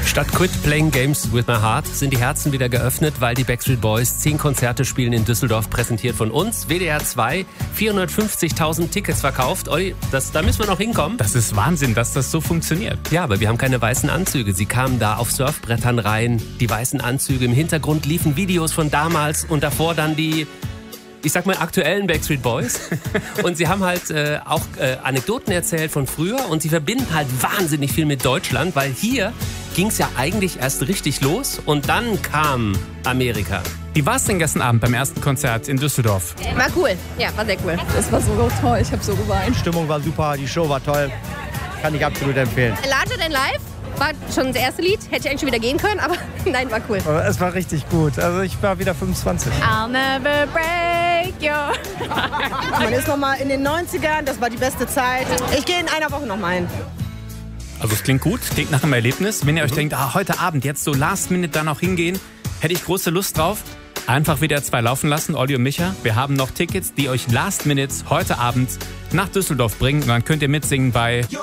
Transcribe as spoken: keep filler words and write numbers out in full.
Statt Quit Playing Games with My Heart sind die Herzen wieder geöffnet, weil die Backstreet Boys zehn Konzerte spielen in Düsseldorf, präsentiert von uns. W D R zwei, vierhundertfünfzigtausend Tickets verkauft. Olli, das, da müssen wir noch hinkommen. Das ist Wahnsinn, dass das so funktioniert. Ja, aber wir haben keine weißen Anzüge. Sie kamen da auf Surfbrettern rein, die weißen Anzüge. Im Hintergrund liefen Videos von damals und davor dann die, ich sag mal, aktuellen Backstreet Boys. Und sie haben halt äh, auch äh, Anekdoten erzählt von früher und sie verbinden halt wahnsinnig viel mit Deutschland, weil hier ging es ja eigentlich erst richtig los und dann kam Amerika. Wie war es denn gestern Abend beim ersten Konzert in Düsseldorf? War cool, ja, war sehr cool. Das war so toll, ich habe so geweint. Die Stimmung war super, die Show war toll. Kann ich absolut empfehlen. Larger Than Life war schon das erste Lied, hätte ich eigentlich schon wieder gehen können, aber nein, war cool. Aber es war richtig gut, also ich war wieder fünfundzwanzig. I'll never break your... Man ist noch mal in den neunzigern, das war die beste Zeit. Ich gehe in einer Woche noch mal hin. Also es klingt gut, klingt nach einem Erlebnis. Wenn ihr euch denkt, ah, heute Abend jetzt so Last Minute da noch hingehen, hätte ich große Lust drauf. Einfach W D R zwei laufen lassen, Olli und Micha. Wir haben noch Tickets, die euch Last Minute heute Abend nach Düsseldorf bringen. Und dann könnt ihr mitsingen bei